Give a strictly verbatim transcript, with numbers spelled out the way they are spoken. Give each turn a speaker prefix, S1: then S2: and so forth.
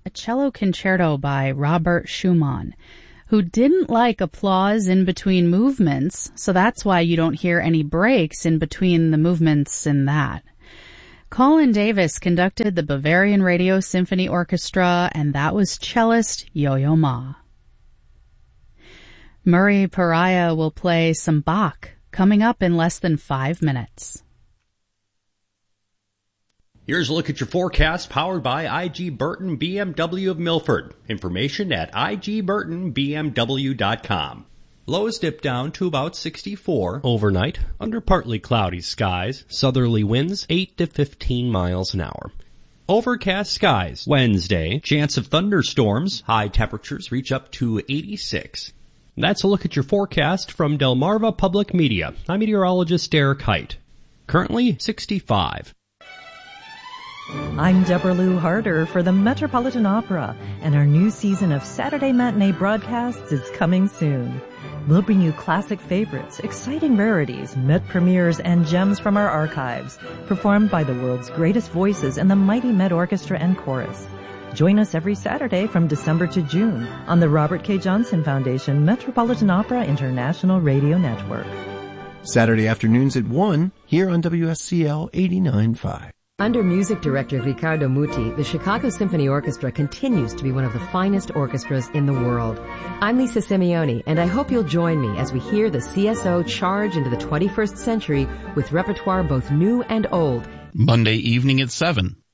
S1: a cello concerto by Robert Schumann, who didn't like applause in between movements, so that's why you don't hear any breaks in between the movements in that. Colin Davis conducted the Bavarian Radio Symphony Orchestra, and that was cellist Yo-Yo Ma. Murray Pariah will play some Bach, coming up in less than five minutes.
S2: Here's a look at your forecast powered by I G Burton B M W of Milford. Information at I G Burton B M W dot com. Lows dip down to about sixty-four overnight under partly cloudy skies. Southerly winds eight to fifteen miles an hour. Overcast skies Wednesday. Chance of thunderstorms. High temperatures reach up to eighty-six. That's a look at your forecast from Delmarva Public Media. I'm meteorologist Derek Height. Currently sixty-five.
S3: I'm Deborah Lou Harder for the Metropolitan Opera, and our new season of Saturday matinee broadcasts is coming soon. We'll bring you classic favorites, exciting rarities, Met premieres, and gems from our archives, performed by the world's greatest voices and the mighty Met Orchestra and Chorus. Join us every Saturday from December to June on the Robert K. Johnson Foundation Metropolitan Opera International Radio Network.
S4: Saturday afternoons at one, here on W S C L eighty-nine point five.
S5: Under music director Riccardo Muti, the Chicago Symphony Orchestra continues to be one of the finest orchestras in the world. I'm Lisa Simeone, and I hope you'll join me as we hear the C S O charge into the twenty-first century with repertoire both new and old.
S6: Monday evening at seven